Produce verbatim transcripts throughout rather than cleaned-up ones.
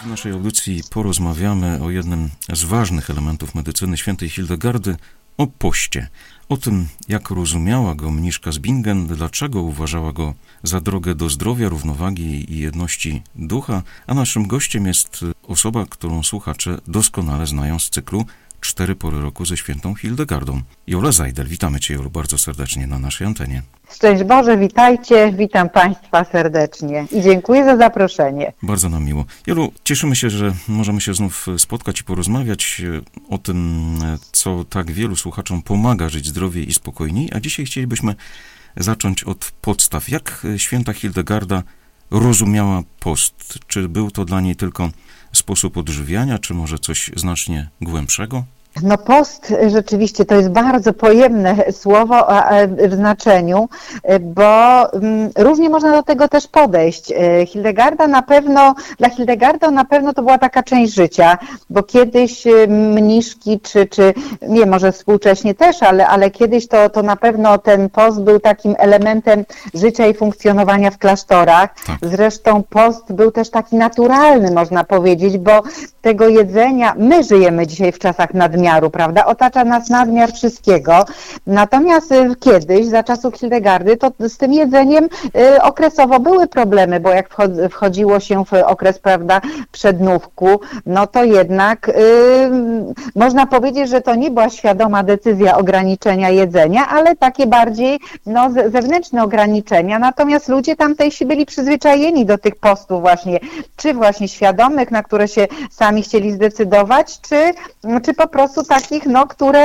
W naszej audycji porozmawiamy o jednym z ważnych elementów medycyny świętej Hildegardy, o poście. O tym, jak rozumiała go mniszka z Bingen, dlaczego uważała go za drogę do zdrowia, równowagi i jedności ducha, a naszym gościem jest osoba, którą słuchacze doskonale znają z cyklu Cztery pory roku ze świętą Hildegardą. Jola Zajdel, witamy Cię, Jolu, bardzo serdecznie na naszej antenie. Szczęść Boże, witajcie, witam Państwa serdecznie i dziękuję za zaproszenie. Bardzo nam miło. Jolu, cieszymy się, że możemy się znów spotkać i porozmawiać o tym, co tak wielu słuchaczom pomaga żyć zdrowiej i spokojniej, a dzisiaj chcielibyśmy zacząć od podstaw. Jak święta Hildegarda rozumiała post? Czy był to dla niej tylko sposób odżywiania, czy może coś znacznie głębszego? No post rzeczywiście to jest bardzo pojemne słowo w znaczeniu, bo różnie można do tego też podejść. Hildegarda na pewno, dla Hildegarda na pewno to była taka część życia, bo kiedyś mniszki, czy, czy nie, może współcześnie też, ale, ale kiedyś to, to na pewno ten post był takim elementem życia i funkcjonowania w klasztorach. Tak. Zresztą post był też taki naturalny, można powiedzieć, bo tego jedzenia, my żyjemy dzisiaj w czasach nadmiaru, prawda? Otacza nas nadmiar wszystkiego. Natomiast kiedyś, za czasów Hildegardy, to z tym jedzeniem y, okresowo były problemy, bo jak wchodziło się w okres, prawda, przednówku, no to jednak y, można powiedzieć, że to nie była świadoma decyzja ograniczenia jedzenia, ale takie bardziej no, zewnętrzne ograniczenia. Natomiast ludzie tamtejsi byli przyzwyczajeni do tych postów właśnie, czy właśnie świadomych, na które się sami chcieli zdecydować, czy, czy po prostu takich, no, które,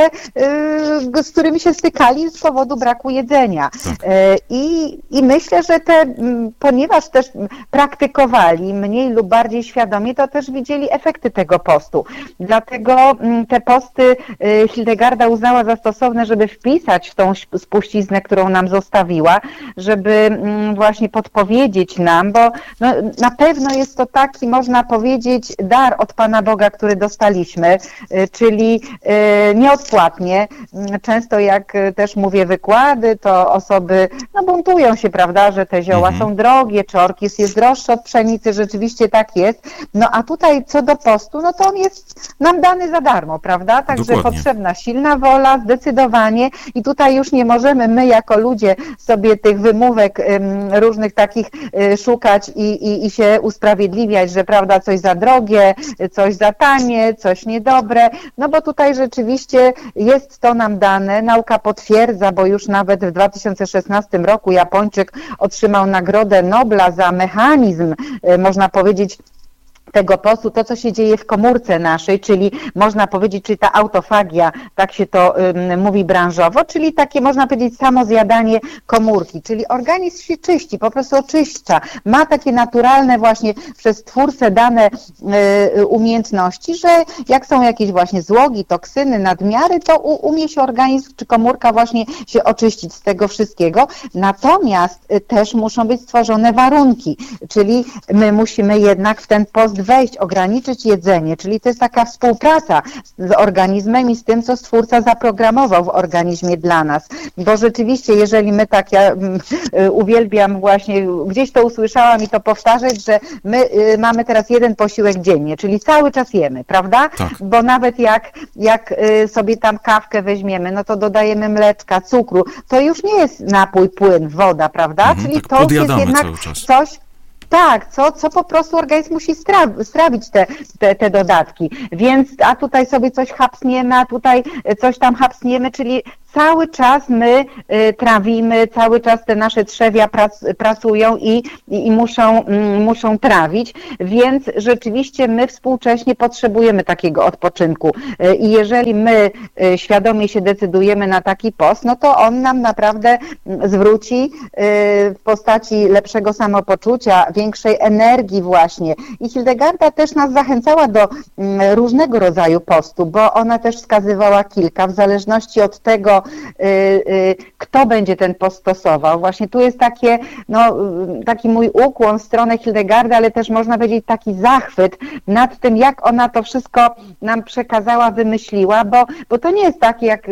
yy, z którymi się stykali z powodu braku jedzenia. Tak. Yy, i, I myślę, że te, m, ponieważ też praktykowali mniej lub bardziej świadomie, to też widzieli efekty tego postu. Dlatego m, te posty yy, Hildegarda uznała za stosowne, żeby wpisać w tą spuściznę, którą nam zostawiła, żeby m, właśnie podpowiedzieć nam, bo no, na pewno jest to taki, można powiedzieć, dar od Pana Boga, który dostaliśmy, yy, czyli nieodpłatnie. Często jak też mówię wykłady, to osoby no, buntują się, prawda, że te zioła mhm. są drogie, czy orkis jest droższy od pszenicy, rzeczywiście tak jest. No a tutaj co do postu, no to on jest nam dany za darmo, prawda? Także Dokładnie. Potrzebna silna wola, zdecydowanie i tutaj już nie możemy my jako ludzie sobie tych wymówek um, różnych takich um, szukać i, i, i się usprawiedliwiać, że prawda, coś za drogie, coś za tanie, coś niedobre, no bo tutaj rzeczywiście jest to nam dane, nauka potwierdza, bo już nawet w dwa tysiące szesnastym roku Japończyk otrzymał Nagrodę Nobla za mechanizm, można powiedzieć, tego postu, to co się dzieje w komórce naszej, czyli można powiedzieć, czyli ta autofagia, tak się to um, mówi branżowo, czyli takie można powiedzieć samozjadanie komórki, czyli organizm się czyści, po prostu oczyszcza, ma takie naturalne właśnie przez twórcę dane y, umiejętności, że jak są jakieś właśnie złogi, toksyny, nadmiary, to u, umie się organizm czy komórka właśnie się oczyścić z tego wszystkiego, natomiast y, też muszą być stworzone warunki, czyli my musimy jednak w ten post wejść, ograniczyć jedzenie, czyli to jest taka współpraca z organizmem i z tym, co Stwórca zaprogramował w organizmie dla nas. Bo rzeczywiście, jeżeli my tak, ja y, uwielbiam właśnie, gdzieś to usłyszałam i to powtarzać, że my y, mamy teraz jeden posiłek dziennie, czyli cały czas jemy, prawda? Tak. Bo nawet jak, jak y, sobie tam kawkę weźmiemy, no to dodajemy mleczka, cukru, to już nie jest napój, płyn, woda, prawda? Mhm, czyli tak to jest jednak coś, tak, co, co po prostu organizm musi stra- strawić te, te, te dodatki. Więc, a tutaj sobie coś hapsniemy, a tutaj coś tam hapsniemy, czyli cały czas my y, trawimy, cały czas te nasze trzewia prac, pracują i, i, i muszą, y, muszą trawić, więc rzeczywiście my współcześnie potrzebujemy takiego odpoczynku y, i jeżeli my y, świadomie się decydujemy na taki post, no to on nam naprawdę zwróci y, w postaci lepszego samopoczucia, większej energii właśnie. I Hildegarda też nas zachęcała do y, różnego rodzaju postu, bo ona też wskazywała kilka, w zależności od tego, kto będzie ten post stosował. Właśnie tu jest takie, no, taki mój ukłon w stronę Hildegardy, ale też można powiedzieć taki zachwyt nad tym, jak ona to wszystko nam przekazała, wymyśliła, bo, bo to nie jest tak, jak y,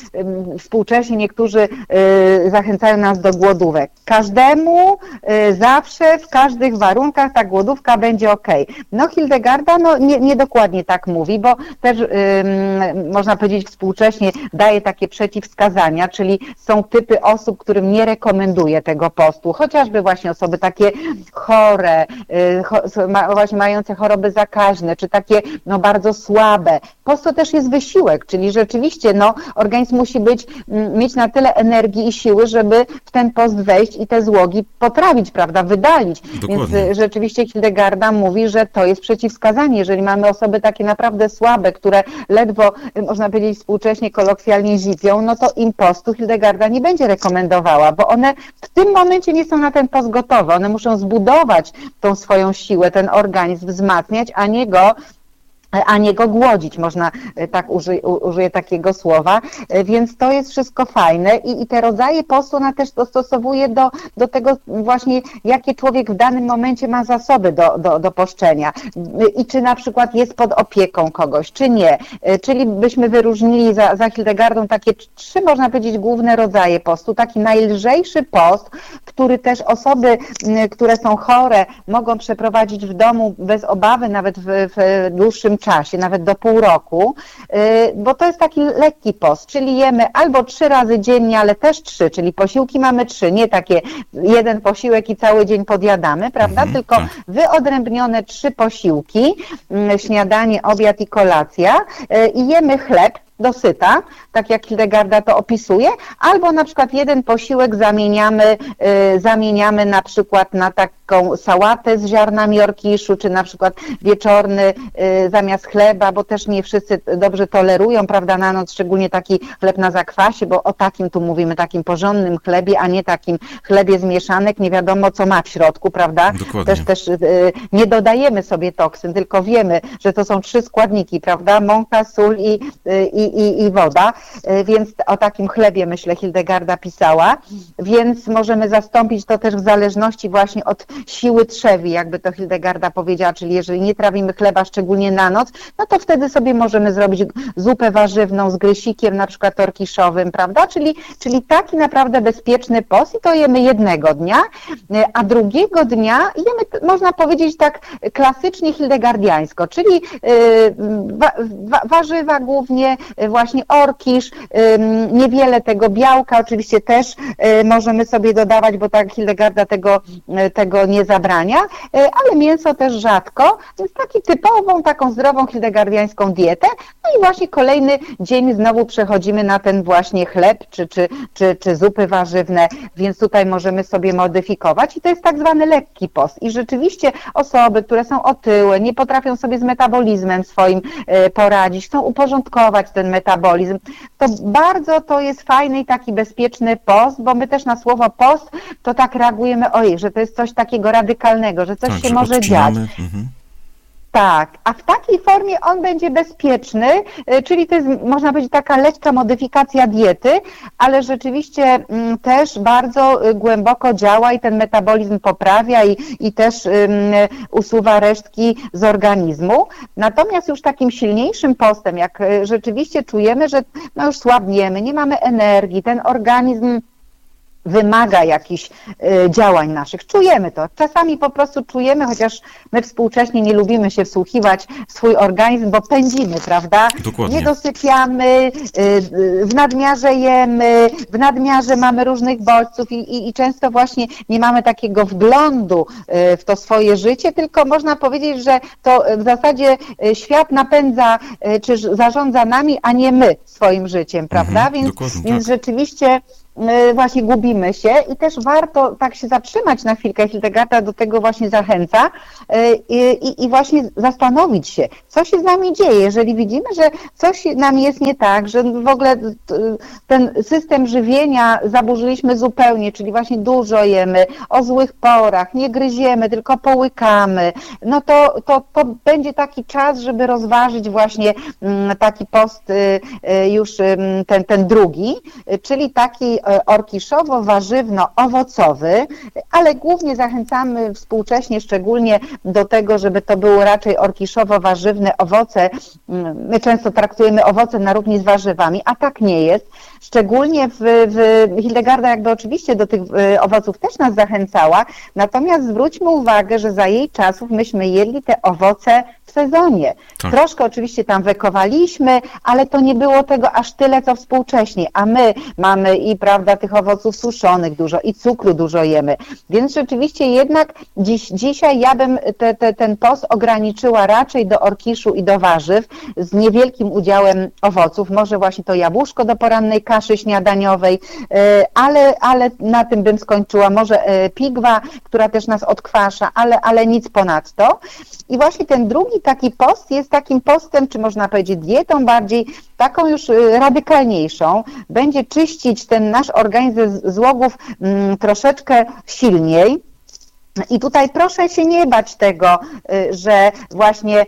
y, współcześnie niektórzy y, zachęcają nas do głodówek. Każdemu y, zawsze, w każdych warunkach ta głodówka będzie ok. No Hildegarda no, nie, nie dokładnie tak mówi, bo też y, można powiedzieć współcześnie daje takie przeciwwskazania, czyli są typy osób, którym nie rekomenduje tego postu, chociażby właśnie osoby takie chore, y, cho, ma, właśnie mające choroby zakaźne, czy takie no, bardzo słabe. Post to też jest wysiłek, czyli rzeczywiście no, organizm musi być, m, mieć na tyle energii i siły, żeby w ten post wejść i te złogi potrawić, prawda, wydalić. Dokładnie. Więc y, rzeczywiście Hildegarda mówi, że to jest przeciwwskazanie. Jeżeli mamy osoby takie naprawdę słabe, które ledwo, y, można powiedzieć współcześnie, kolokwialnie zipią, no to im postu Hildegarda nie będzie rekomendowała, bo one w tym momencie nie są na ten post gotowe. One muszą zbudować tą swoją siłę, ten organizm wzmacniać, a nie go a nie go głodzić, można tak użyję, użyję takiego słowa, więc to jest wszystko fajne i, i te rodzaje postu ona też dostosowuje do, do tego właśnie, jakie człowiek w danym momencie ma zasoby do, do, do poszczenia i czy na przykład jest pod opieką kogoś, czy nie, czyli byśmy wyróżnili za, za Hildegardą takie trzy, można powiedzieć, główne rodzaje postu, taki najlżejszy post, który też osoby, które są chore, mogą przeprowadzić w domu bez obawy, nawet w, w dłuższym czasie, nawet do pół roku, bo to jest taki lekki post, czyli jemy albo trzy razy dziennie, ale też trzy, czyli posiłki mamy trzy, nie takie jeden posiłek i cały dzień podjadamy, prawda, Mhm, tylko tak. wyodrębnione trzy posiłki, śniadanie, obiad i kolacja i jemy chleb dosyta, tak jak Hildegarda to opisuje, albo na przykład jeden posiłek zamieniamy, y, zamieniamy na przykład na taką sałatę z ziarnami orkiszu, czy na przykład wieczorny y, zamiast chleba, bo też nie wszyscy dobrze tolerują, prawda, na noc, szczególnie taki chleb na zakwasie, bo o takim tu mówimy, takim porządnym chlebie, a nie takim chlebie z mieszanek, nie wiadomo co ma w środku, prawda? Dokładnie. Też, też y, nie dodajemy sobie toksyn, tylko wiemy, że to są trzy składniki, prawda, mąka, sól i, y, i I, i woda, więc o takim chlebie, myślę, Hildegarda pisała, więc możemy zastąpić to też w zależności właśnie od siły trzewi, jakby to Hildegarda powiedziała, czyli jeżeli nie trawimy chleba, szczególnie na noc, no to wtedy sobie możemy zrobić zupę warzywną z grysikiem, na przykład orkiszowym, prawda, czyli, czyli taki naprawdę bezpieczny post i to jemy jednego dnia, a drugiego dnia jemy, można powiedzieć tak klasycznie hildegardiańsko, czyli yy, wa, wa, warzywa głównie, właśnie orkisz, niewiele tego białka, oczywiście też możemy sobie dodawać, bo tak Hildegarda tego, tego nie zabrania, ale mięso też rzadko, więc taki typową, taką zdrową hildegardiańską dietę. No i właśnie kolejny dzień znowu przechodzimy na ten właśnie chleb, czy, czy, czy, czy zupy warzywne, więc tutaj możemy sobie modyfikować i to jest tak zwany lekki post. I rzeczywiście osoby, które są otyłe, nie potrafią sobie z metabolizmem swoim poradzić, chcą uporządkować ten metabolizm, to bardzo to jest fajny i taki bezpieczny post, bo my też na słowo post to tak reagujemy, ojej, że to jest coś takiego radykalnego, że coś tak, się że może odcinamy. dziać. Mhm. Tak, a w takiej formie on będzie bezpieczny, czyli to jest, można powiedzieć, taka lekka modyfikacja diety, ale rzeczywiście mm, też bardzo głęboko działa i ten metabolizm poprawia i, i też um, usuwa resztki z organizmu. Natomiast już takim silniejszym postem, jak rzeczywiście czujemy, że no już słabniemy, nie mamy energii, ten organizm wymaga jakichś y, działań naszych. Czujemy to. Czasami po prostu czujemy, chociaż my współcześnie nie lubimy się wsłuchiwać w swój organizm, bo pędzimy, prawda? Dokładnie. Nie dosypiamy, y, y, w nadmiarze jemy, w nadmiarze mamy różnych bodźców i, i, i często właśnie nie mamy takiego wglądu y, w to swoje życie, tylko można powiedzieć, że to w zasadzie y, świat napędza, y, czy zarządza nami, a nie my swoim życiem, prawda? Mhm, więc dokładnie, więc tak. rzeczywiście właśnie gubimy się i też warto tak się zatrzymać na chwilkę. Hildegarda do tego właśnie zachęca i, i, i właśnie zastanowić się, co się z nami dzieje, jeżeli widzimy, że coś nam jest nie tak, że w ogóle ten system żywienia zaburzyliśmy zupełnie, czyli właśnie dużo jemy, o złych porach, nie gryziemy, tylko połykamy, no to, to, to będzie taki czas, żeby rozważyć właśnie taki post już ten, ten drugi, czyli taki orkiszowo-warzywno-owocowy, ale głównie zachęcamy współcześnie szczególnie do tego, żeby to było raczej orkiszowo-warzywne owoce. My często traktujemy owoce na równi z warzywami, a tak nie jest. Szczególnie w, w Hildegarda jakby oczywiście do tych owoców też nas zachęcała, natomiast zwróćmy uwagę, że za jej czasów myśmy jedli te owoce w sezonie. Tak. Troszkę oczywiście tam wekowaliśmy, ale to nie było tego aż tyle, co współcześnie, a my mamy i prawda tych owoców suszonych dużo i cukru dużo jemy, więc rzeczywiście jednak dziś, dzisiaj ja bym te, te, ten post ograniczyła raczej do orkiszu i do warzyw z niewielkim udziałem owoców, może właśnie to jabłuszko do porannej kaszy śniadaniowej, ale, ale na tym bym skończyła, może pigwa, która też nas odkwasza, ale, ale nic ponadto. I właśnie ten drugi taki post jest takim postem, czy można powiedzieć dietą bardziej, taką już radykalniejszą. Będzie czyścić ten nasz organizm z złogów mm, troszeczkę silniej. I tutaj proszę się nie bać tego, że właśnie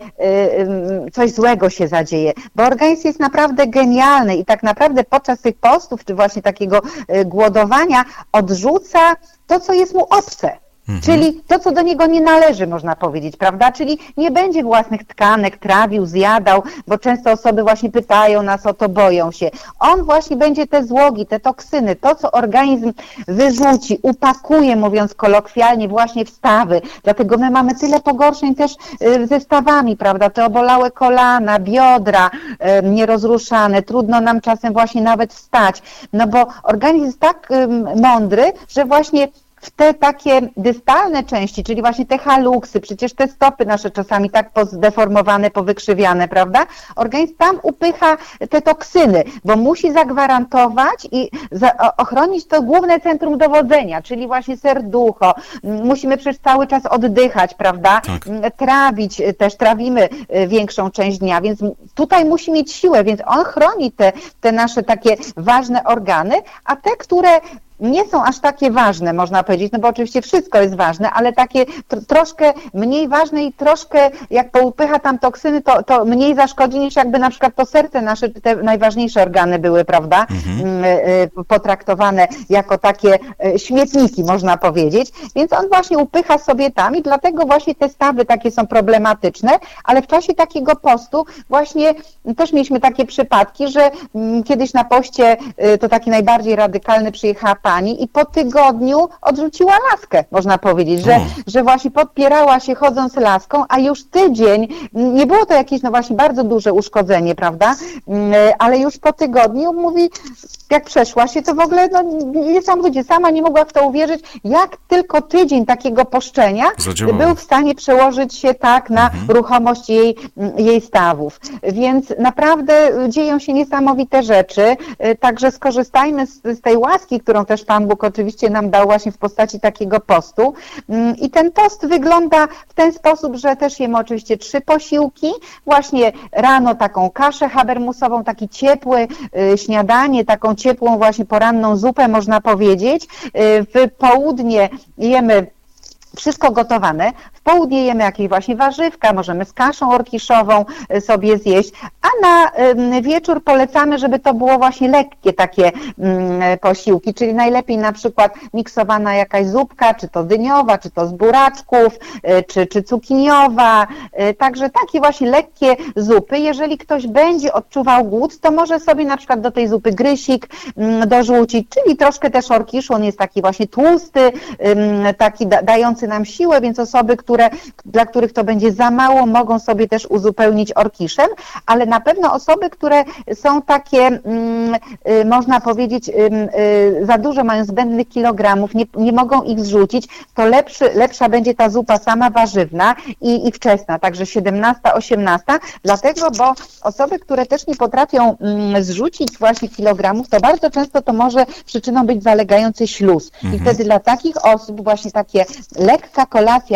coś złego się zadzieje, bo organizm jest naprawdę genialny i tak naprawdę podczas tych postów, czy właśnie takiego głodowania odrzuca to, co jest mu obce. Mhm. Czyli to, co do niego nie należy, można powiedzieć, prawda? Czyli nie będzie własnych tkanek trawił, zjadał, bo często osoby właśnie pytają nas o to, boją się. On właśnie będzie te złogi, te toksyny, to, co organizm wyrzuci, upakuje, mówiąc kolokwialnie, właśnie w stawy. Dlatego my mamy tyle pogorszeń też ze stawami, prawda? Te obolałe kolana, biodra nierozruszane, trudno nam czasem właśnie nawet wstać, no bo organizm jest tak mądry, że właśnie w te takie dystalne części, czyli właśnie te haluksy, przecież te stopy nasze czasami tak zdeformowane, powykrzywiane, prawda? Organizm tam upycha te toksyny, bo musi zagwarantować i za, ochronić to główne centrum dowodzenia, czyli właśnie serducho. Musimy przez cały czas oddychać, prawda? Tak. Trawić, też trawimy większą część dnia, więc tutaj musi mieć siłę, więc on chroni te, te nasze takie ważne organy, a te, które nie są aż takie ważne, można powiedzieć, no bo oczywiście wszystko jest ważne, ale takie tr- troszkę mniej ważne i troszkę jak poupycha tam toksyny, to, to mniej zaszkodzi niż jakby na przykład to serce nasze, te najważniejsze organy były, prawda, mhm. potraktowane jako takie śmietniki, można powiedzieć, więc on właśnie upycha sobie tam i dlatego właśnie te stawy takie są problematyczne, ale w czasie takiego postu właśnie też mieliśmy takie przypadki, że kiedyś na poście to taki najbardziej radykalny przyjechała pani i po tygodniu odrzuciła laskę, można powiedzieć, że, że właśnie podpierała się chodząc laską, a już tydzień, nie było to jakieś no właśnie bardzo duże uszkodzenie, prawda, ale już po tygodniu mówi, jak przeszła się, to w ogóle no, niesamowicie, sama nie mogła w to uwierzyć, jak tylko tydzień takiego poszczenia Zadziałało. Był w stanie przełożyć się tak na mhm. ruchomość jej, jej stawów. Więc naprawdę dzieją się niesamowite rzeczy, także skorzystajmy z, z tej łaski, którą też Pan Bóg oczywiście nam dał właśnie w postaci takiego postu. I ten post wygląda w ten sposób, że też jemy oczywiście trzy posiłki, właśnie rano taką kaszę habermusową, taki ciepły śniadanie, taką ciepłą właśnie poranną zupę, można powiedzieć. W południe jemy wszystko gotowane. W południe jemy jakieś właśnie warzywka, możemy z kaszą orkiszową sobie zjeść, a na wieczór polecamy, żeby to było właśnie lekkie takie posiłki, czyli najlepiej na przykład miksowana jakaś zupka, czy to dyniowa, czy to z buraczków, czy, czy cukiniowa, także takie właśnie lekkie zupy. Jeżeli ktoś będzie odczuwał głód, to może sobie na przykład do tej zupy grysik dorzucić, czyli troszkę też orkiszu, on jest taki właśnie tłusty, taki dający nam siłę, więc osoby, które, dla których to będzie za mało, mogą sobie też uzupełnić orkiszem, ale na pewno osoby, które są takie, mm, y, można powiedzieć, y, y, za dużo mają zbędnych kilogramów, nie, nie mogą ich zrzucić, to lepszy, lepsza będzie ta zupa sama warzywna i, i wczesna, także siedemnasta, osiemnasta, dlatego, bo osoby, które też nie potrafią mm, zrzucić właśnie kilogramów, to bardzo często to może przyczyną być zalegający śluz. Mhm. I wtedy dla takich osób właśnie takie lekka kolacja wczesna,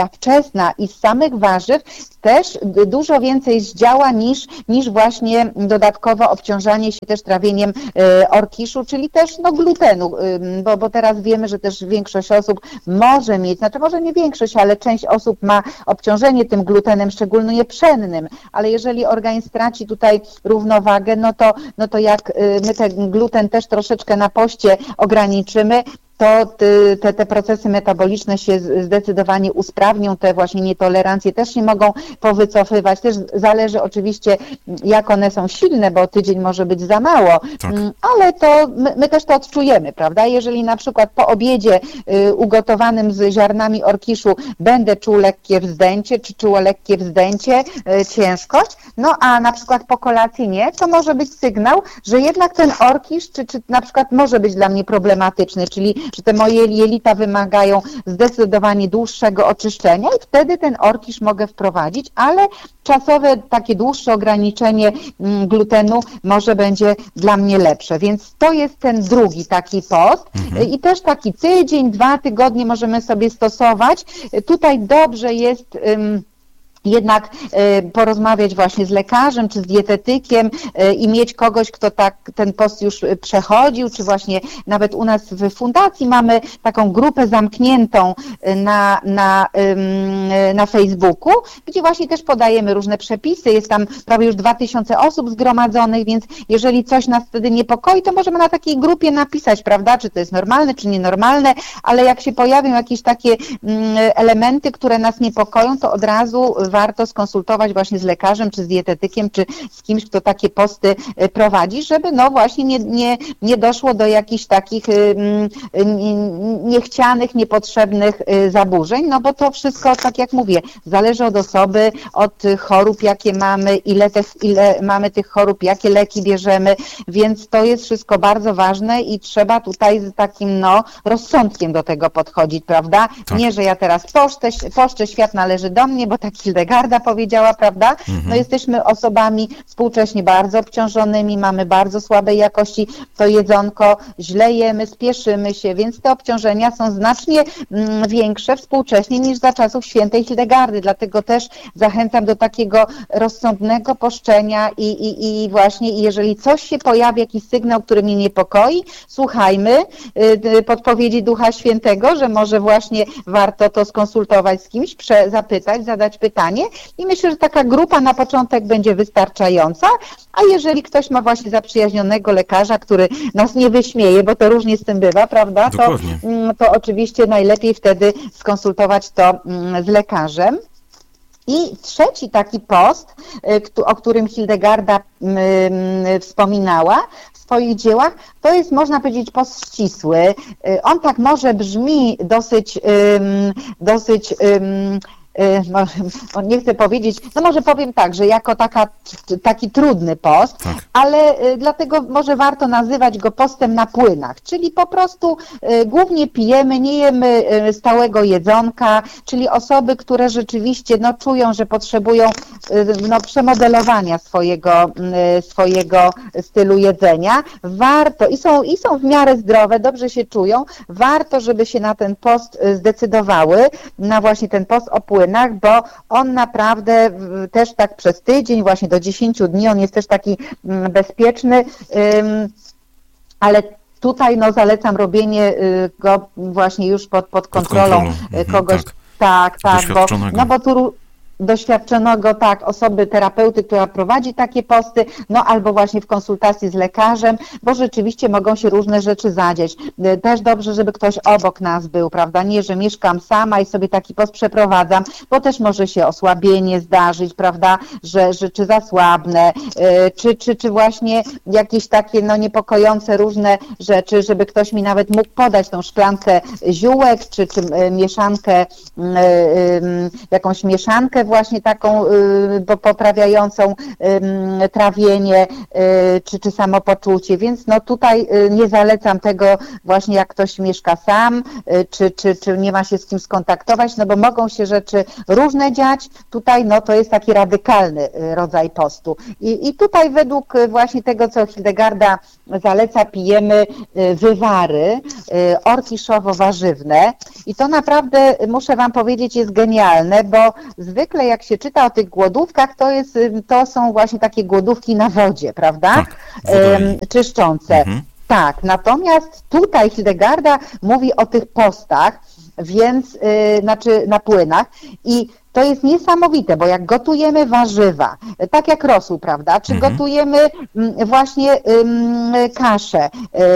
mięsna i z samych warzyw też dużo więcej zdziała niż, niż właśnie dodatkowo obciążanie się też trawieniem orkiszu, czyli też no, glutenu, bo, bo teraz wiemy, że też większość osób może mieć, znaczy może nie większość, ale część osób ma obciążenie tym glutenem, szczególnie pszennym, ale jeżeli organizm straci tutaj równowagę, no to, no to jak my ten gluten też troszeczkę na poście ograniczymy, to te, te procesy metaboliczne się zdecydowanie usprawnią, te właśnie nietolerancje też się mogą powycofywać. Też zależy oczywiście, jak one są silne, bo tydzień może być za mało, tak. ale to my, my też to odczujemy, prawda? Jeżeli na przykład po obiedzie y, ugotowanym z ziarnami orkiszu będę czuł lekkie wzdęcie, czy czuło lekkie wzdęcie, y, ciężkość, no a na przykład po kolacji nie, to może być sygnał, że jednak ten orkisz, czy, czy na przykład może być dla mnie problematyczny, czyli że te moje jelita wymagają zdecydowanie dłuższego oczyszczenia i wtedy ten orkisz mogę wprowadzić, ale czasowe takie dłuższe ograniczenie glutenu może będzie dla mnie lepsze, więc to jest ten drugi taki post mhm. i też taki tydzień, dwa tygodnie możemy sobie stosować. Tutaj dobrze jest um, jednak porozmawiać właśnie z lekarzem czy z dietetykiem i mieć kogoś, kto tak ten post już przechodził, czy właśnie nawet u nas w fundacji mamy taką grupę zamkniętą na, na, na Facebooku, gdzie właśnie też podajemy różne przepisy, jest tam prawie już dwa tysiące osób zgromadzonych, więc jeżeli coś nas wtedy niepokoi, to możemy na takiej grupie napisać, prawda, czy to jest normalne, czy nienormalne, ale jak się pojawią jakieś takie elementy, które nas niepokoją, to od razu warto skonsultować właśnie z lekarzem, czy z dietetykiem, czy z kimś, kto takie posty prowadzi, żeby no właśnie nie, nie, nie doszło do jakichś takich niechcianych, niepotrzebnych zaburzeń, no bo to wszystko, tak jak mówię, zależy od osoby, od chorób, jakie mamy, ile, tych, ile mamy tych chorób, jakie leki bierzemy, więc to jest wszystko bardzo ważne i trzeba tutaj z takim no rozsądkiem do tego podchodzić, prawda? Tak. Nie, że ja teraz poszczę, poszczę, świat należy do mnie, bo tak Hildegarda powiedziała, prawda? Mhm. No jesteśmy osobami współcześnie bardzo obciążonymi, mamy bardzo słabej jakości to jedzonko, źle jemy, spieszymy się, więc te obciążenia są znacznie mm, większe współcześnie niż za czasów świętej Hildegardy, dlatego też zachęcam do takiego rozsądnego poszczenia i, i, i właśnie jeżeli coś się pojawi, jakiś sygnał, który mnie niepokoi, słuchajmy y, podpowiedzi Ducha Świętego, że może właśnie warto to skonsultować z kimś, prze, zapytać, zadać pytanie i myślę, że taka grupa na początek będzie wystarczająca, a jeżeli ktoś ma właśnie zaprzyjaźnionego lekarza, który nas nie wyśmieje, bo to różnie z tym bywa, prawda, to, to oczywiście najlepiej wtedy skonsultować to z lekarzem. I trzeci taki post, o którym Hildegarda wspominała w swoich dziełach, to jest, można powiedzieć, post ścisły. On tak może brzmi dosyć, dosyć nie chcę powiedzieć, no może powiem tak, że jako taka, taki trudny post, tak. ale dlatego może warto nazywać go postem na płynach, czyli po prostu głównie pijemy, nie jemy stałego jedzonka, czyli osoby, które rzeczywiście no, czują, że potrzebują no, przemodelowania swojego, swojego stylu jedzenia, warto i są, i są w miarę zdrowe, dobrze się czują, warto, żeby się na ten post zdecydowały, na właśnie ten post o płynach, bo on naprawdę też tak przez tydzień, właśnie do dziesięciu dni, on jest też taki bezpieczny, ale tutaj no, zalecam robienie go właśnie już pod, pod kontrolą, pod kontrolą. kogoś, mhm, tak, tak, tak bo, no bo tu doświadczonego, tak, osoby, terapeuty, która prowadzi takie posty, no albo właśnie w konsultacji z lekarzem, bo rzeczywiście mogą się różne rzeczy zadzieć. Też dobrze, żeby ktoś obok nas był, prawda, nie, że mieszkam sama i sobie taki post przeprowadzam, bo też może się osłabienie zdarzyć, prawda, że, że czy zasłabnę, czy, czy, czy właśnie jakieś takie, no niepokojące różne rzeczy, żeby ktoś mi nawet mógł podać tą szklankę ziółek, czy, czy mieszankę, jakąś mieszankę właśnie taką poprawiającą trawienie czy, czy samopoczucie, więc no tutaj nie zalecam tego właśnie jak ktoś mieszka sam, czy, czy, czy nie ma się z kim skontaktować, no bo mogą się rzeczy różne dziać. Tutaj no to jest taki radykalny rodzaj postu. I, i tutaj według właśnie tego, co Hildegarda zaleca, pijemy wywary orkiszowo-warzywne i to naprawdę, muszę wam powiedzieć, jest genialne, bo zwykle jak się czyta o tych głodówkach, to, jest, to są właśnie takie głodówki na wodzie, prawda? Tak, um, czyszczące. Mhm. Tak, natomiast tutaj Hildegarda mówi o tych postach, więc, yy, znaczy na płynach i to jest niesamowite, bo jak gotujemy warzywa, tak jak rosół, prawda, czy Mhm. gotujemy właśnie kaszę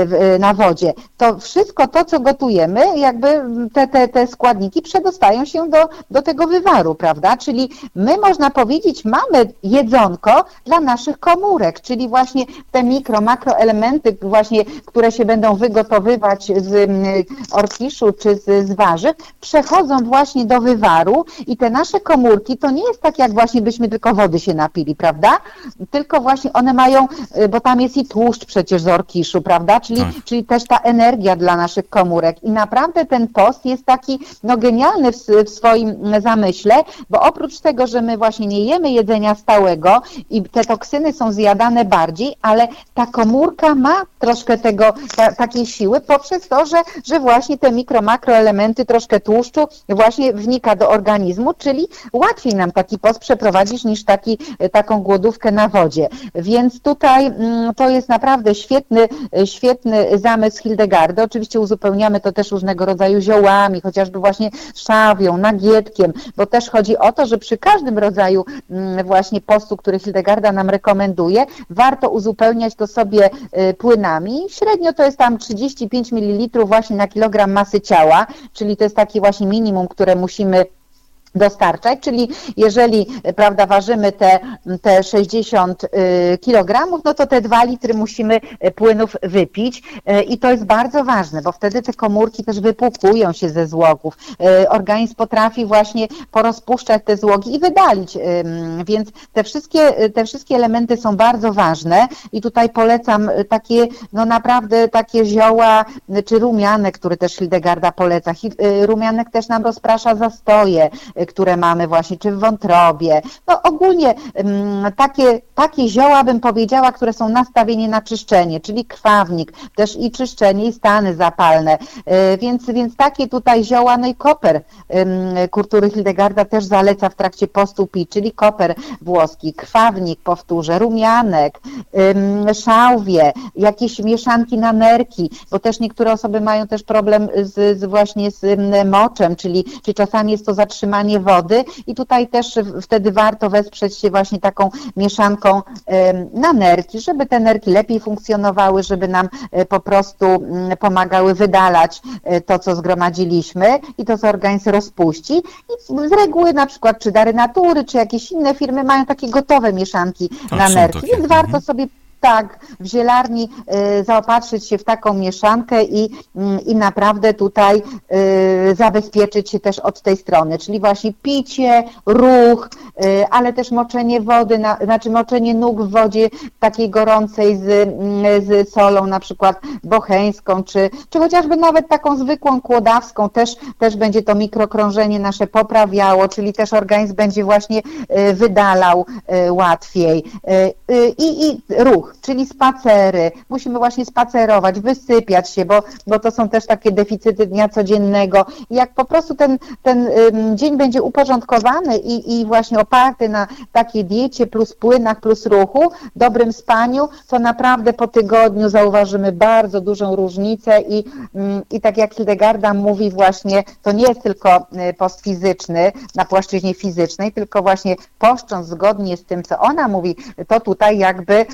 na wodzie, to wszystko to, co gotujemy, jakby te, te, te składniki przedostają się do, do tego wywaru, prawda, czyli my, można powiedzieć, mamy jedzonko dla naszych komórek, czyli właśnie te mikro, makroelementy właśnie, które się będą wygotowywać z orkiszu czy z, z warzyw, przechodzą właśnie do wywaru i te nasze komórki to nie jest tak, jak właśnie byśmy tylko wody się napili, prawda? Tylko właśnie one mają, bo tam jest i tłuszcz przecież z orkiszu, prawda? Czyli, Tak. czyli też ta energia dla naszych komórek. I naprawdę ten post jest taki no, genialny w, w swoim zamyśle, bo oprócz tego, że my właśnie nie jemy jedzenia stałego i te toksyny są zjadane bardziej, ale ta komórka ma troszkę tego, ta, takiej siły poprzez to, że, że właśnie te mikro, makroelementy, troszkę tłuszczu właśnie wnika do organizmu, czyli łatwiej nam taki post przeprowadzić niż taki, taką głodówkę na wodzie. Więc tutaj to jest naprawdę świetny, świetny zamysł Hildegardy. Oczywiście uzupełniamy to też różnego rodzaju ziołami, chociażby właśnie szawią, nagietkiem, bo też chodzi o to, że przy każdym rodzaju właśnie postu, który Hildegarda nam rekomenduje, warto uzupełniać to sobie płynami. Średnio to jest tam trzydzieści pięć mililitrów właśnie na kilogram masy ciała, czyli to jest taki właśnie minimum, które musimy dostarczać, czyli jeżeli, prawda, ważymy te, te sześćdziesiąt kilogramów, no to te dwa litry musimy płynów wypić i to jest bardzo ważne, bo wtedy te komórki też wypłukują się ze złogów. Organizm potrafi właśnie porozpuszczać te złogi i wydalić, więc te wszystkie, te wszystkie elementy są bardzo ważne i tutaj polecam takie, no naprawdę takie zioła, czy rumianek, który też Hildegarda poleca. Rumianek też nam rozprasza zastoje, które mamy właśnie, czy w wątrobie. No ogólnie m, takie, takie zioła, bym powiedziała, które są nastawione na czyszczenie, czyli krwawnik, też i czyszczenie, i stany zapalne. Y, więc, więc takie tutaj zioła, no i koper, y, który Hildegarda też zaleca w trakcie postu pić, czyli koper włoski, krwawnik, powtórzę, rumianek, y, szałwie, jakieś mieszanki na nerki, bo też niektóre osoby mają też problem z, z właśnie z moczem, czyli, czyli czasami jest to zatrzymanie wody i tutaj też wtedy warto wesprzeć się właśnie taką mieszanką na nerki, żeby te nerki lepiej funkcjonowały, żeby nam po prostu pomagały wydalać to, co zgromadziliśmy i to, co organizm rozpuści. I z reguły na przykład czy Dary Natury, czy jakieś inne firmy mają takie gotowe mieszanki Tak, na są nerki, takie. więc warto Mhm. sobie tak, w zielarni y, zaopatrzyć się w taką mieszankę i, y, i naprawdę tutaj y, zabezpieczyć się też od tej strony, czyli właśnie picie, ruch, y, ale też moczenie wody, na, znaczy moczenie nóg w wodzie takiej gorącej z, y, z solą, na przykład bocheńską, czy, czy chociażby nawet taką zwykłą kłodawską, też, też będzie to mikrokrążenie nasze poprawiało, czyli też organizm będzie właśnie y, wydalał y, łatwiej. Y, y, i, I ruch, czyli spacery. Musimy właśnie spacerować, wysypiać się, bo, bo to są też takie deficyty dnia codziennego. I jak po prostu ten, ten um, dzień będzie uporządkowany i, i właśnie oparty na takiej diecie plus płynach, plus ruchu, dobrym spaniu, to naprawdę po tygodniu zauważymy bardzo dużą różnicę i, um, i tak jak Hildegarda mówi właśnie, to nie jest tylko post fizyczny na płaszczyźnie fizycznej, tylko właśnie poszcząc zgodnie z tym, co ona mówi, to tutaj jakby um,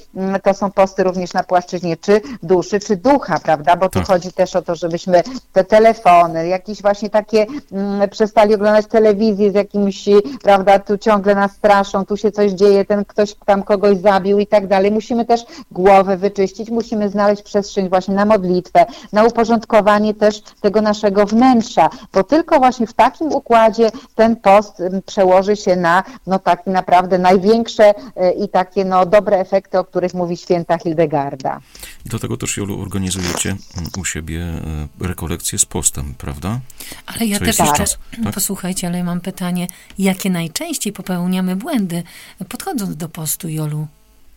to są posty również na płaszczyźnie czy duszy, czy ducha, prawda, bo tu Tak. chodzi też o to, żebyśmy te telefony, jakieś właśnie takie mm, przestali oglądać telewizję z jakimś, prawda, tu ciągle nas straszą, tu się coś dzieje, ten ktoś tam kogoś zabił i tak dalej. Musimy też głowę wyczyścić, musimy znaleźć przestrzeń właśnie na modlitwę, na uporządkowanie też tego naszego wnętrza, bo tylko właśnie w takim układzie ten post mm, przełoży się na no takie naprawdę największe y, i takie no dobre efekty, o których mówi święta Hildegarda. I do tego też, Jolu, organizujecie mm, u siebie e, rekolekcje z postem, prawda? Ale ja Co też jakiś jeszcze, czas, tak? posłuchajcie, ale ja mam pytanie, jakie najczęściej popełniamy błędy, podchodząc do postu, Jolu?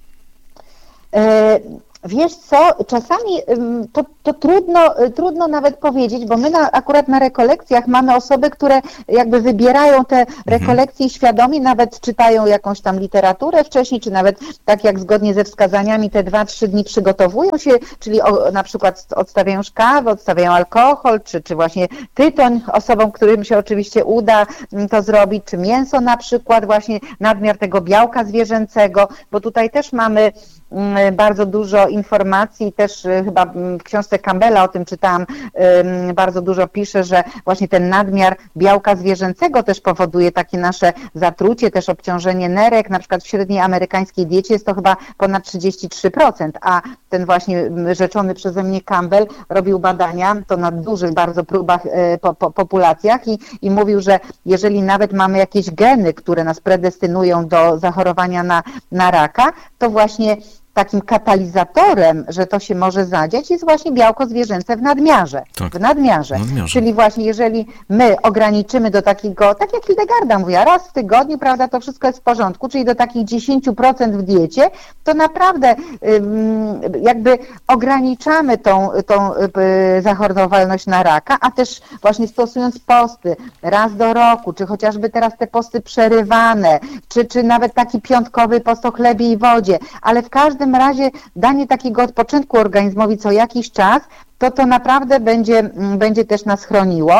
E, Wiesz co, czasami ym, to, to trudno, y, trudno nawet powiedzieć, bo my na, akurat na rekolekcjach mamy osoby, które jakby wybierają te rekolekcje i świadomie nawet czytają jakąś tam literaturę wcześniej, czy nawet tak jak zgodnie ze wskazaniami te dwa, trzy dni przygotowują się, czyli o, na przykład odstawiają już kawę, odstawiają alkohol, czy, czy właśnie tytoń osobom, którym się oczywiście uda mm, to zrobić, czy mięso na przykład, właśnie nadmiar tego białka zwierzęcego, bo tutaj też mamy mm, bardzo dużo informacji, też y, chyba mm, w książce Campbella o tym czytałam, ym, bardzo dużo pisze, że właśnie ten nadmiar białka zwierzęcego też powoduje takie nasze zatrucie, też obciążenie nerek, na przykład w średniej amerykańskiej diecie jest to chyba ponad trzydzieści trzy procent, a ten właśnie mm, rzeczony przeze mnie Campbell robił badania, to na dużych bardzo próbach, y, po, po, populacjach i, i mówił, że jeżeli nawet mamy jakieś geny, które nas predestynują do zachorowania na, na raka, to właśnie takim katalizatorem, że to się może zadziać, jest właśnie białko zwierzęce w nadmiarze. Tak. W nadmiarze. W nadmiarze. Czyli właśnie jeżeli my ograniczymy do takiego, tak jak Hildegarda mówiła, raz w tygodniu, prawda, to wszystko jest w porządku, czyli do takich dziesięć procent w diecie, to naprawdę ym, jakby ograniczamy tą, tą y, zachorowalność na raka, a też właśnie stosując posty raz do roku, czy chociażby teraz te posty przerywane, czy, czy nawet taki piątkowy post o chlebie i wodzie, ale w każdym razie danie takiego odpoczynku organizmowi co jakiś czas, to to naprawdę będzie, będzie też nas chroniło.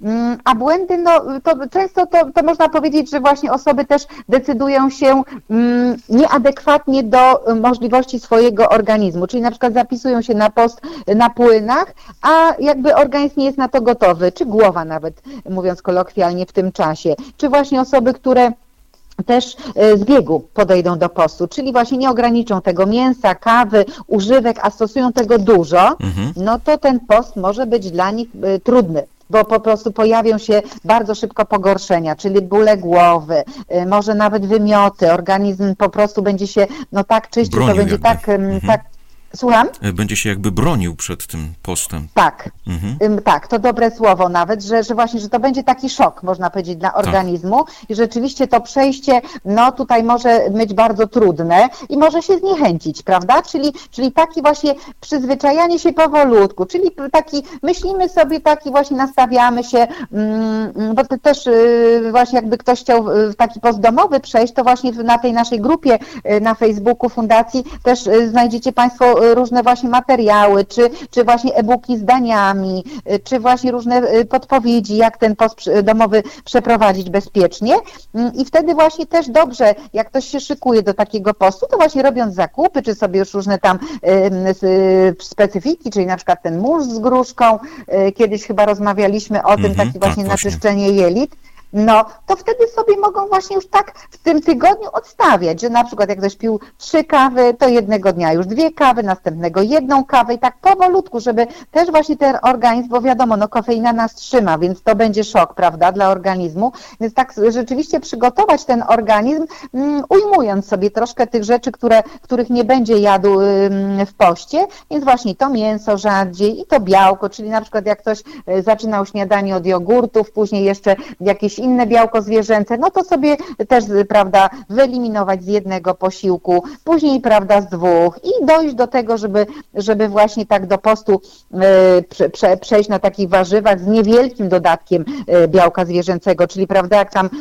A błędy, no to często to, to można powiedzieć, że właśnie osoby też decydują się nieadekwatnie do możliwości swojego organizmu, czyli na przykład zapisują się na post na płynach, a jakby organizm nie jest na to gotowy, czy głowa nawet, mówiąc kolokwialnie, w tym czasie, czy właśnie osoby, które też z biegu podejdą do postu, czyli właśnie nie ograniczą tego mięsa, kawy, używek, a stosują tego dużo, mhm. no to ten post może być dla nich y, trudny, bo po prostu pojawią się bardzo szybko pogorszenia, czyli bóle głowy, y, może nawet wymioty, organizm po prostu będzie się no tak czyścił, Bronił to będzie jakby. tak, y, mhm. tak. Słucham? Będzie się jakby bronił przed tym postem. Tak, Mhm. ym, tak, to dobre słowo nawet, że, że właśnie, że to będzie taki szok, można powiedzieć, dla organizmu i rzeczywiście to przejście, no tutaj może być bardzo trudne i może się zniechęcić, prawda? Czyli, czyli taki właśnie przyzwyczajanie się powolutku, czyli taki, myślimy sobie taki właśnie, nastawiamy się, mm, bo to też y, właśnie jakby ktoś chciał y, taki post domowy przejść, to właśnie na tej naszej grupie y, na Facebooku Fundacji też y, znajdziecie Państwo różne właśnie materiały, czy, czy właśnie e-booki z daniami, czy właśnie różne podpowiedzi, jak ten post domowy przeprowadzić bezpiecznie. I wtedy właśnie też dobrze, jak ktoś się szykuje do takiego postu, to właśnie robiąc zakupy, czy sobie już różne tam specyfiki, czyli na przykład ten mórz z gruszką, kiedyś chyba rozmawialiśmy o tym, Mhm, taki właśnie tak, właśnie. naczyszczenie jelit, no to wtedy sobie mogą właśnie już tak w tym tygodniu odstawiać, że na przykład jak ktoś pił trzy kawy, to jednego dnia już dwie kawy, następnego jedną kawę i tak powolutku, żeby też właśnie ten organizm, bo wiadomo, no kofeina nas trzyma, więc to będzie szok, prawda, dla organizmu, więc tak rzeczywiście przygotować ten organizm, um, ujmując sobie troszkę tych rzeczy, które, których nie będzie jadł um, w poście, więc właśnie to mięso rzadziej i to białko, czyli na przykład jak ktoś y, zaczynał śniadanie od jogurtów, później jeszcze jakieś inne białko zwierzęce, no to sobie też, prawda, wyeliminować z jednego posiłku, później, prawda, z dwóch i dojść do tego, żeby, żeby właśnie tak do postu y, prze, prze, przejść na takich warzywach z niewielkim dodatkiem y, białka zwierzęcego, czyli, prawda, jak tam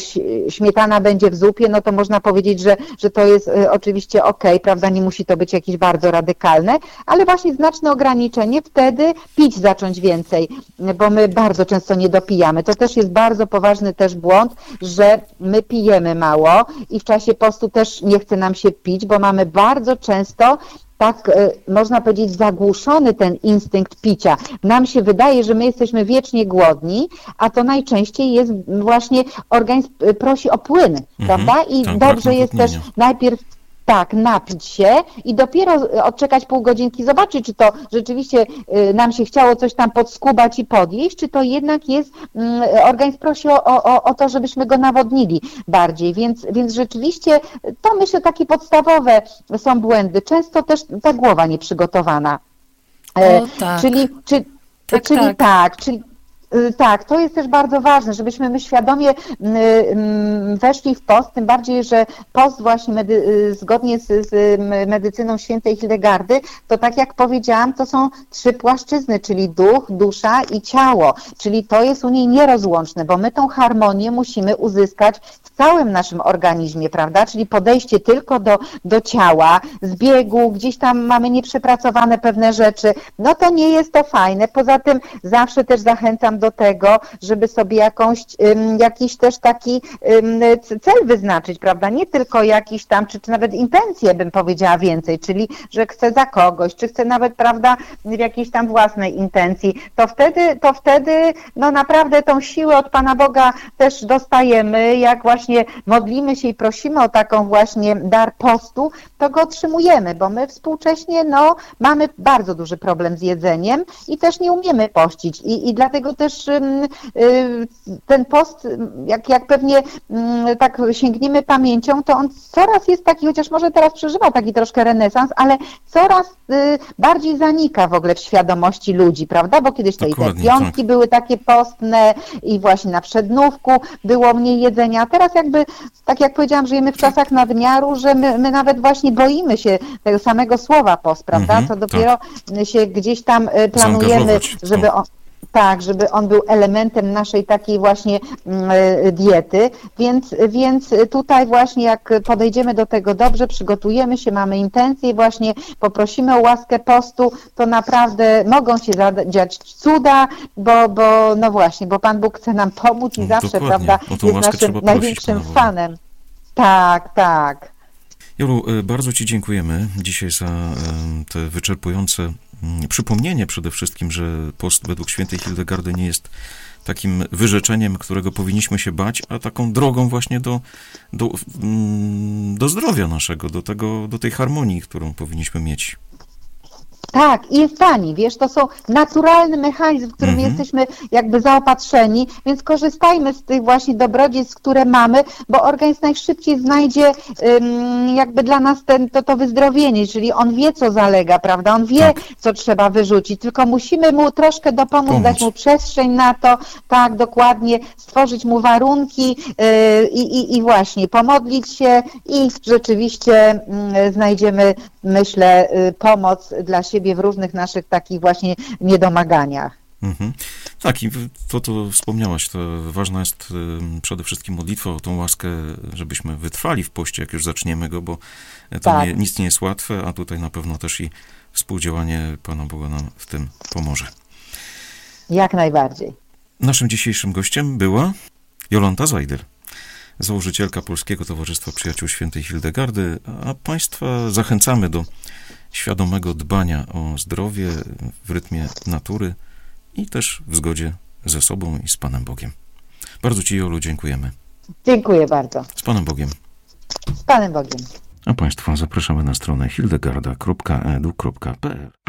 y, śmietana będzie w zupie, no to można powiedzieć, że, że to jest y, oczywiście okej, prawda, nie musi to być jakieś bardzo radykalne, ale właśnie znaczne ograniczenie, wtedy pić zacząć więcej, bo my bardzo często nie dopijamy. To też jest bardzo poważne poważny też błąd, że my pijemy mało i w czasie postu też nie chce nam się pić, bo mamy bardzo często tak, można powiedzieć, zagłuszony ten instynkt picia. Nam się wydaje, że my jesteśmy wiecznie głodni, a to najczęściej jest właśnie, organizm prosi o płyn, mhm, prawda? I tak, dobrze jest też najpierw tak, napić się i dopiero odczekać pół godzinki, zobaczyć, czy to rzeczywiście nam się chciało coś tam podskubać i podjeść, czy to jednak jest, organizm prosi o, o, o to, żebyśmy go nawodnili bardziej, więc, więc rzeczywiście to myślę takie podstawowe są błędy. Często też ta głowa nieprzygotowana. O, tak. Czyli, czy, tak, czyli tak, tak czyli tak, to jest też bardzo ważne, żebyśmy my świadomie weszli w post, tym bardziej, że post właśnie medy, zgodnie z, z medycyną świętej Hildegardy, to tak jak powiedziałam, to są trzy płaszczyzny, czyli duch, dusza i ciało, czyli to jest u niej nierozłączne, bo my tą harmonię musimy uzyskać w całym naszym organizmie, prawda, czyli podejście tylko do, do ciała, z biegu, gdzieś tam mamy nieprzepracowane pewne rzeczy, no to nie jest to fajne, poza tym zawsze też zachęcam do tego, żeby sobie jakąś, jakiś też taki cel wyznaczyć, prawda, nie tylko jakiś tam, czy, czy nawet intencje, bym powiedziała więcej, czyli, że chcę za kogoś, czy chcę nawet, prawda, w jakiejś tam własnej intencji, to wtedy, to wtedy, no naprawdę tą siłę od Pana Boga też dostajemy, jak właśnie modlimy się i prosimy o taką właśnie dar postu, to go otrzymujemy, bo my współcześnie, no, mamy bardzo duży problem z jedzeniem i też nie umiemy pościć i, i dlatego też ten post, jak, jak pewnie tak sięgniemy pamięcią, to on coraz jest taki, chociaż może teraz przeżywa taki troszkę renesans, ale coraz bardziej zanika w ogóle w świadomości ludzi, prawda? Bo kiedyś to Dokładnie, i te piątki tak. były takie postne i właśnie na przednówku było mniej jedzenia. Teraz jakby, tak jak powiedziałam, żyjemy w czasach nadmiaru, że my, my nawet właśnie boimy się tego samego słowa post, prawda? Mhm, Co dopiero tak. się gdzieś tam planujemy, żeby on... Tak, żeby on był elementem naszej takiej właśnie diety, więc, więc tutaj właśnie jak podejdziemy do tego dobrze, przygotujemy się, mamy intencje, właśnie poprosimy o łaskę postu, to naprawdę mogą się dziać cuda, bo, bo no właśnie, bo Pan Bóg chce nam pomóc i zawsze, Dokładnie. prawda, jest naszym największym fanem. Tak, tak. Jolu, bardzo Ci dziękujemy dzisiaj za te wyczerpujące przypomnienie przede wszystkim, że post według świętej Hildegardy nie jest takim wyrzeczeniem, którego powinniśmy się bać, a taką drogą właśnie do, do, do zdrowia naszego, do tego, do tej harmonii, którą powinniśmy mieć. Tak, i jest tani, wiesz, to są naturalny mechanizm, w którym mm-hmm. jesteśmy jakby zaopatrzeni, więc korzystajmy z tych właśnie dobrodziejstw, które mamy, bo organizm najszybciej znajdzie um, jakby dla nas ten, to, to wyzdrowienie, czyli on wie, co zalega, prawda, on wie, tak. co trzeba wyrzucić, tylko musimy mu troszkę dopomóc, Pomóc. dać mu przestrzeń na to, tak, dokładnie, stworzyć mu warunki yy, i, i właśnie pomodlić się i rzeczywiście yy, znajdziemy, myślę, yy, pomoc dla siebie w różnych naszych takich właśnie niedomaganiach. Mhm. Tak, i to, co wspomniałaś, to ważna jest przede wszystkim modlitwa o tą łaskę, żebyśmy wytrwali w poście, jak już zaczniemy go, bo to tak. nie, nic nie jest łatwe, a tutaj na pewno też i współdziałanie Pana Boga nam w tym pomoże. Jak najbardziej. Naszym dzisiejszym gościem była Jolanta Zajdel, założycielka Polskiego Towarzystwa Przyjaciół Świętej Hildegardy, a Państwa zachęcamy do świadomego dbania o zdrowie w rytmie natury i też w zgodzie ze sobą i z Panem Bogiem. Bardzo Ci, Jolu, dziękujemy. Dziękuję bardzo. Z Panem Bogiem. Z Panem Bogiem. A Państwa zapraszamy na stronę hildegarda kropka e d u kropka p l.